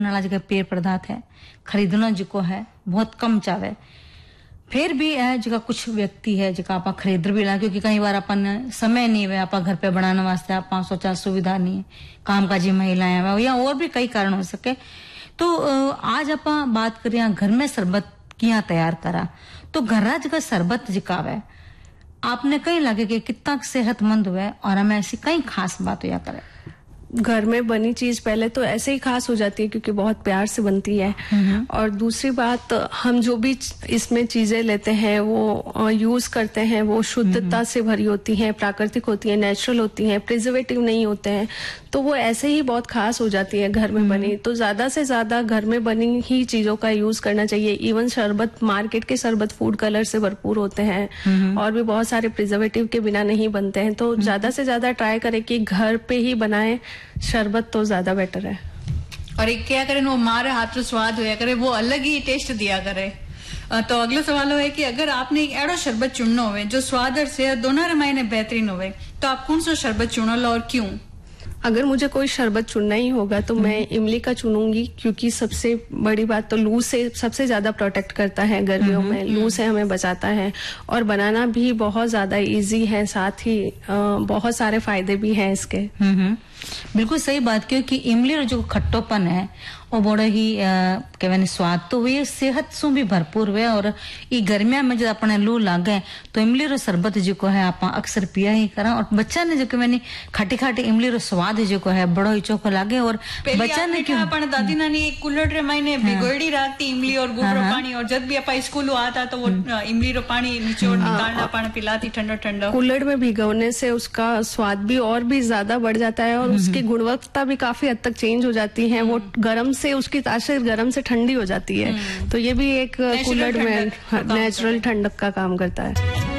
नाला जगह पेड़ पदार्थ है खरीदना जो है बहुत कम चावे। फिर भी है जगह कुछ व्यक्ति है जगह आप खरीद भी ला, क्योंकि कई बार अपन समय नहीं है आप घर पे बनाने वास्ते आप सोचा सुविधा नहीं है, कामकाजी महिलाएं हैं या और भी कई कारण हो सके। तो आज आप बात करें घर में शरबत किया तैयार करा, तो घर जगह शरबत जिकावे आपने कहीं लगे कि कितना सेहतमंद हुआ और हमें ऐसी कई खास बात हुआ करे। घर में बनी चीज पहले तो ऐसे ही खास हो जाती है क्योंकि बहुत प्यार से बनती है, और दूसरी बात हम जो भी इसमें चीजें लेते हैं वो यूज करते हैं वो शुद्धता से भरी होती हैं, प्राकृतिक होती हैं, नेचुरल होती हैं, प्रिजर्वेटिव नहीं होते हैं, तो वो ऐसे ही बहुत खास हो जाती है घर में बनी। तो ज्यादा से ज्यादा घर में बनी ही चीजों का यूज करना चाहिए। इवन शरबत, मार्केट के शरबत फूड कलर से भरपूर होते हैं और भी बहुत सारे प्रिजर्वेटिव के बिना नहीं बनते हैं। तो ज्यादा से ज्यादा ट्राई करें कि घर पे ही बनाएं शरबत, तो ज्यादा बेटर है। और एक क्या करें वो हमारे हाथ में स्वाद होया करे, वो अलग ही टेस्ट दिया करे। तो अगला सवाल है कि अगर आपने एक एड़ो शरबत चुनना हो जो स्वाद और सेहत दोनों रमायने बेहतरीन हो, तो आप कौन सा शरबत चुनोला और क्यों? अगर मुझे कोई शरबत चुनना ही होगा तो मैं इमली का चुनूंगी, क्योंकि सबसे बड़ी बात तो लू से सबसे ज्यादा प्रोटेक्ट करता है गर्मियों में, लू से हमें बचाता है और बनाना भी बहुत ज्यादा इजी है, साथ ही बहुत सारे फायदे भी हैं इसके। बिल्कुल सही बात, क्योंकि इमली रो जो खट्टोपन है वो बड़ा ही कहने स्वाद तो हुए, सेहत सु भी भरपूर हुए। और ये गर्मिया में जो अपने लू लागे तो इमली रो शरबत जो है आप अक्सर पिया ही करा। और बच्चा ने जो कहने खट्टी खट्टी इमली रो स्वाद जो है बड़ो ही चोखो लागे। और बच्चा ने क्यों अपन दादी नानी एक कुल्हड़ रे मायने भिगोड़ी रखती इमली और गुड़ रो पानी, और जब भी अपन स्कूल आता तो वो इमली रो पानी निचोड़ निकालना पानी पिलाती ठंडा ठंडा। कुल्हड़ में भिगोने से उसका स्वाद भी और भी ज्यादा बढ़ जाता है और उसकी गुणवत्ता भी काफी हद तक चेंज हो जाती है। वो गर्म से उसकी तासीर गर्म से ठंडी हो जाती है, तो ये भी एक कुल्हड़ में नेचुरल ठंडक का काम करता है।